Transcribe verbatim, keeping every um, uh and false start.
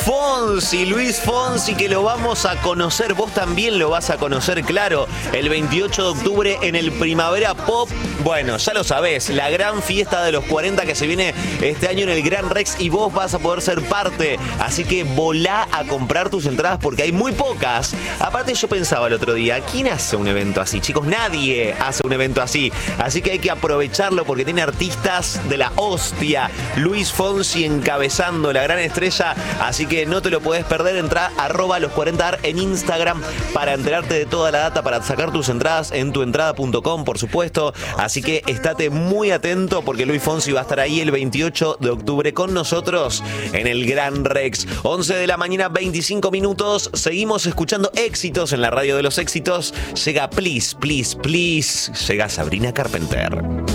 Fonsi, Luis Fonsi, que lo vamos a conocer, vos también lo vas a conocer, claro, el veintiocho de octubre en el Primavera Pop. Bueno, ya lo sabés, la gran fiesta de los cuarenta que se viene este año en el Gran Rex y vos vas a poder ser parte. Así que volá a comprar tus entradas porque hay muy pocas. Aparte, yo pensaba el otro día, ¿quién hace un evento así? Chicos, nadie hace un evento así. Así que hay que aprovecharlo porque tiene artistas de la hostia. Luis Fonsi encabezando, la gran estrella. Así que no te lo podés perder. Entrá arroba los cuarenta ar en Instagram para enterarte de toda la data, para sacar tus entradas en tuentrada punto com, por supuesto. Así que estate muy atento porque Luis Fonsi va a estar ahí el veintiocho de octubre con nosotros en el Gran Rex. once de la mañana, veinticinco minutos. Seguimos escuchando éxitos en la radio de los éxitos. Llega Please, Please, Please. Llega Sabrina Carpenter.